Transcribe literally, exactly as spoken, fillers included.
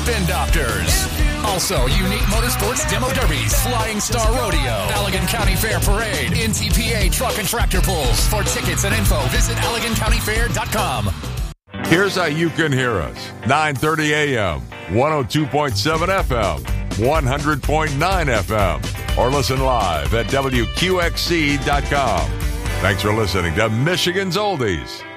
Spin Doctors. Also, unique motorsports demo derbies, Flying Star Rodeo, Allegan County Fair Parade, N T P A truck and tractor pulls. For tickets and info, visit Allegan County Fair dot com. Here's how you can hear us. nine thirty a.m., one oh two point seven F M, one hundred point nine F M, or listen live at W Q X C dot com. Thanks for listening to Michigan's Oldies.